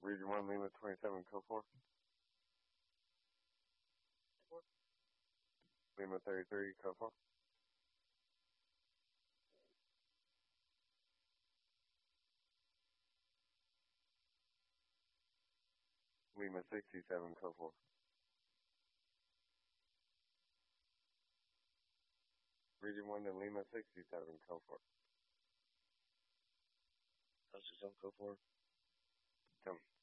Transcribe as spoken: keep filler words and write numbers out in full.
Region one, Lima twenty-seven, code four. Lima thirty-three, code four. Lima sixty-seven, code four. Region one to Lima sixty-seven, code four. How's your zone, code four? Come.